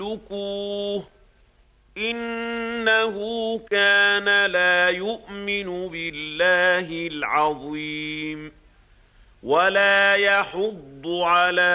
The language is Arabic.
فاسلكوه إنه كان لا يؤمن بالله العظيم ولا يحض على